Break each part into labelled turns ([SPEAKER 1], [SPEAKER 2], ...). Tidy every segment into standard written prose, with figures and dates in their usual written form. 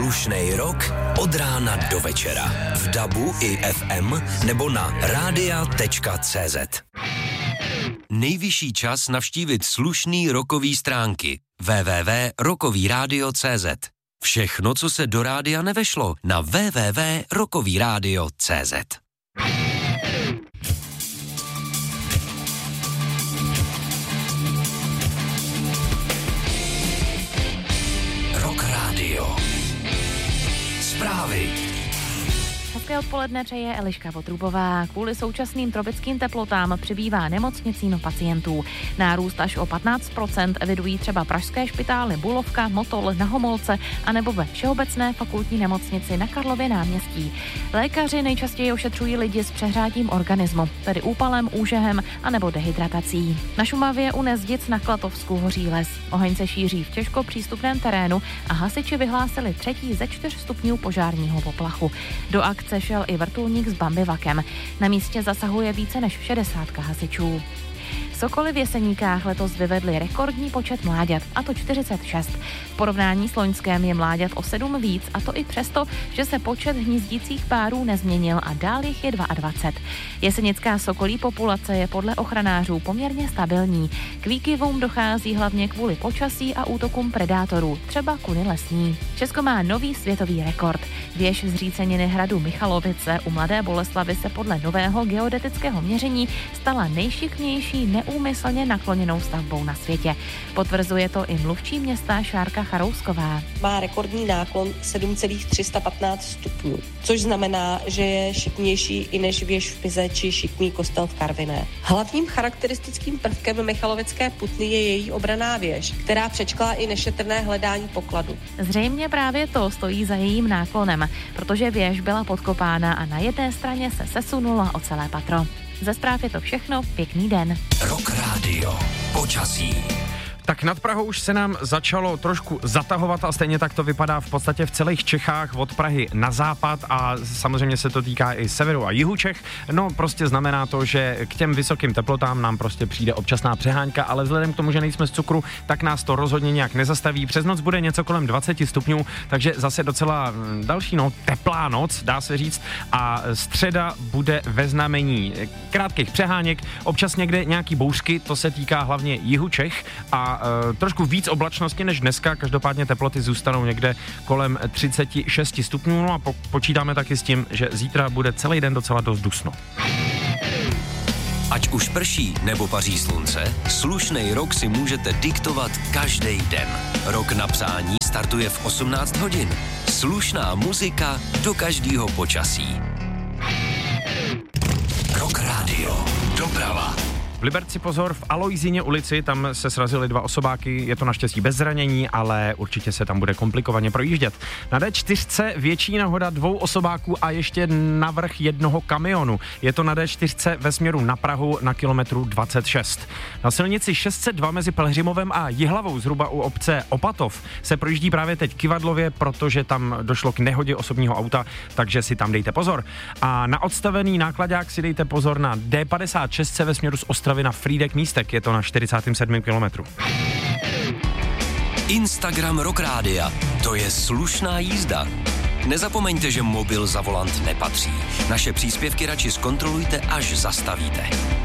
[SPEAKER 1] Slušnej rok od rána do večera. V DABu i FM nebo na radia.cz. Nejvyšší čas navštívit slušný rokový stránky www.rokovyradio.cz. Všechno, co se do rádia nevešlo, na www.rokovyradio.cz. Rock Radio. Zprávy.
[SPEAKER 2] Hezké odpoledne přeje Eliška Votrubová. Kvůli současným tropickým teplotám přibývá nemocnicím pacientů. Nárůst až o 15% evidují třeba pražské špitály Bulovka, Motol, Na Homolce anebo ve Všeobecné fakultní nemocnici na Karlově náměstí. Lékaři nejčastěji ošetřují lidi s přehřátím organismu, tedy úpalem, úžehem anebo dehydratací. Na Šumavě u Nezdic na Klatovsku hoří les. Oheň se šíří v těžko přístupném terénu a hasiči vyhlásili 3. ze 4 stupňů požárního poplachu. Do akce šel i vrtulník s bambivakem. Na místě zasahuje více než 60 hasičů. Sokoly v Jeseníkách letos vyvedli rekordní počet mláďat, a to 46. V porovnání s loňském je mláďat o 7 víc, a to i přesto, že se počet hnízdících párů nezměnil a dál jich je 22. Jesenická sokolí populace je podle ochranářů poměrně stabilní. K výkyvům dochází hlavně kvůli počasí a útokům predátorů, třeba kuny lesní. Česko má nový světový rekord. Věž zříceniny hradu Michalovice u Mladé Boleslavi se podle nového geodetického měření stala nejšikmější neúmyslně nakloněnou stavbou na světě. Potvrzuje to i mluvčí města Šárka Charousková.
[SPEAKER 3] Má rekordní náklon 7,315 stupňů, což znamená, že je šikmější i než věž v Pize či šikmý kostel v Karviné. Hlavním charakteristickým prvkem Michalovické putny je její obranná věž, která přečkala i nešetrné hledání pokladu.
[SPEAKER 2] Zřejmě právě to stojí za jejím náklonem, protože věž byla podkopána a na jedné straně se sesunula o celé patro. Ze zpráv je to všechno, pěkný den.
[SPEAKER 1] Rock Radio. Počasí.
[SPEAKER 4] Tak nad Prahou už se nám začalo trošku zatahovat a stejně tak to vypadá v podstatě v celých Čechách od Prahy na západ a samozřejmě se to týká i severu a jihu Čech. No prostě znamená to, že k těm vysokým teplotám nám prostě přijde občasná přehánka, ale vzhledem k tomu, že nejsme z cukru, tak nás to rozhodně nějak nezastaví. Přes noc bude něco kolem 20 stupňů, takže zase docela další teplá noc, dá se říct, a středa bude ve znamení krátkých přeháněk, občas někde nějaký bouřky, to se týká hlavně jihu Čech a trošku víc oblačnosti než dneska, každopádně teploty zůstanou někde kolem 36 stupňů, no a počítáme taky s tím, že zítra bude celý den docela dost dusno.
[SPEAKER 1] Ať už prší nebo paří slunce, slušnej rok si můžete diktovat každý den. Rok na přání startuje v 18 hodin. Slušná muzika do každého počasí. Rock Radio. Doprava.
[SPEAKER 4] V Liberci pozor, v Alojzině ulici, tam se srazily 2 osobáky, je to naštěstí bez zranění, ale určitě se tam bude komplikovaně projíždět. Na D4 větší nehoda 2 osobáků a ještě navrch jednoho kamionu. Je to na D4 ve směru na Prahu na kilometru 26. Na silnici 602 mezi Pelhřimovem a Jihlavou zhruba u obce Opatov se projíždí právě teď Kyvadlově, protože tam došlo k nehodě osobního auta, takže si tam dejte pozor. A na odstavený nákladák si dejte pozor na D56 ve směru z Ostravy na Frýdek Místek, je to na 47. kilometru.
[SPEAKER 1] Instagram Rock Rádia, to je slušná jízda. Nezapomeňte, že mobil za volant nepatří. Naše příspěvky radši zkontrolujte, až zastavíte.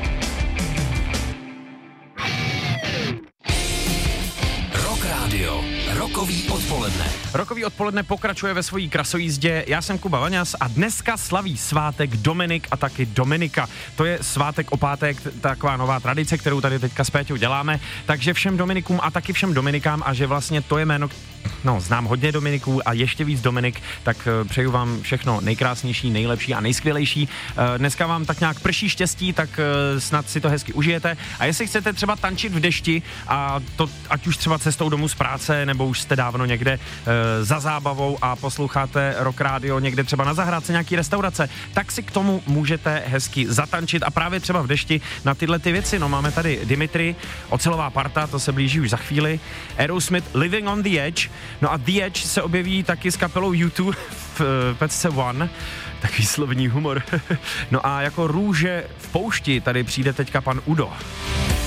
[SPEAKER 1] Rock Radio. Rokový odpoledne.
[SPEAKER 4] Rokový odpoledne pokračuje ve svojí krasojízdě. Já jsem Kuba Vaňas a dneska slaví svátek Dominik a taky Dominika. To je svátek o pátek, taková nová tradice, kterou tady teďka s Péťou děláme. Takže všem Dominikům a taky všem Dominikám, a že vlastně to je jméno, znám hodně Dominiků a ještě víc Dominik, tak přeju vám všechno nejkrásnější, nejlepší a nejskvělejší. Dneska vám tak nějak prší štěstí, tak snad si to hezky užijete. A jestli chcete třeba tančit v dešti, a to ať už třeba cestou domů z práce, nebo už jste dávno někde za zábavou a posloucháte Rock Radio někde třeba na zahrádce nějaký restaurace, tak si k tomu můžete hezky zatančit a právě třeba v dešti na tyhle ty věci. No máme tady Dimitri, Ocelová parta, to se blíží už za chvíli, Aerosmith, Living on the Edge, no a The Edge se objeví taky s kapelou U2 v pecce One, takový slovní humor. No a jako růže v poušti tady přijde teďka pan Udo.